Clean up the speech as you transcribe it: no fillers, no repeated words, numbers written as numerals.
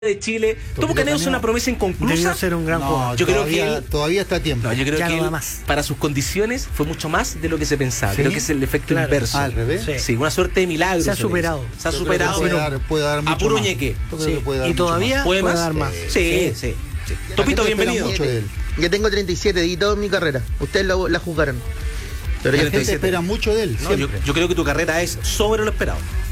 de Chile. Topo Caneo es una promesa inconclusa. Debió ser un gran jugador. Yo creo que todavía está a tiempo. No, yo creo Ya que no da él, más. para sus condiciones fue mucho más de lo que se pensaba. ¿Sí? Creo que es el efecto Claro. inverso. Al revés. Sí, una suerte de milagro. Se ha se le dice. superado. Se ha Yo creo superado, que pero puede dar a mucho puro más. ñeque. Yo creo que Sí. puede dar Y mucho todavía más. ¿Puede puede más? dar más. Sí. Topito, La gente bienvenido. espera mucho de él. Yo tengo 37 y todo en mi carrera. Ustedes la juzgaron. Pero La yo gente espera mucho de él. No, yo creo que tu carrera es sobre lo esperado.